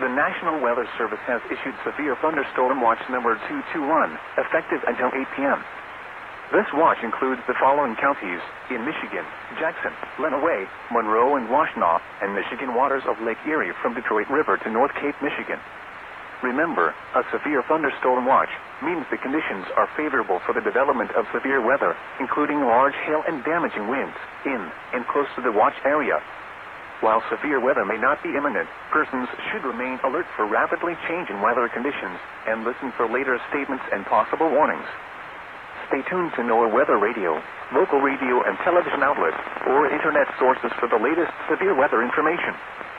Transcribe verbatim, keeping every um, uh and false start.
The National Weather Service has issued severe thunderstorm watch number two two one, effective until eight p m This watch includes the following counties in Michigan: Jackson, Lenawee, Monroe, and Washtenaw, and Michigan waters of Lake Erie from Detroit River to North Cape, Michigan. Remember, a severe thunderstorm watch means the conditions are favorable for the development of severe weather, including large hail and damaging winds, in and close to the watch area. While severe weather may not be imminent, persons should remain alert for rapidly changing weather conditions and listen for later statements and possible warnings. Stay tuned to NOAA Weather Radio, local radio and television outlets, or internet sources for the latest severe weather information.